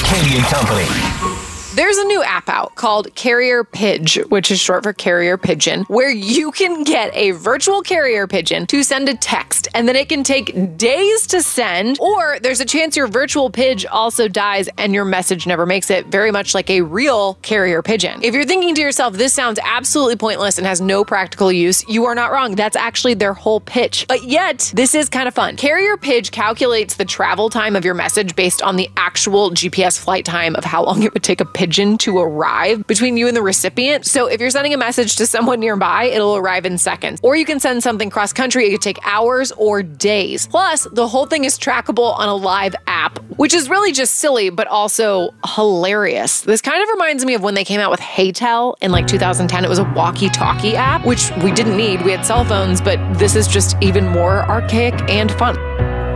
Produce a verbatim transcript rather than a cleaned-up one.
Katie and Company. There's a new app out called Carrier Pidge, which is short for Carrier Pigeon, where you can get a virtual carrier pigeon to send a text, and then it can take days to send, or there's a chance your virtual pidge also dies and your message never makes it, very much like a real carrier pigeon. If you're thinking to yourself, this sounds absolutely pointless and has no practical use, you are not wrong. That's actually their whole pitch. But yet, this is kind of fun. Carrier Pidge calculates the travel time of your message based on the actual G P S flight time of how long it would take a pigeon to arrive between you and the recipient. So if you're sending a message to someone nearby, it'll arrive in seconds. Or you can send something cross country, it could take hours or days. Plus, the whole thing is trackable on a live app, which is really just silly, but also hilarious. This kind of reminds me of when they came out with HeyTell in like two thousand ten. It was a walkie-talkie app, which we didn't need. We had cell phones, but this is just even more archaic and fun.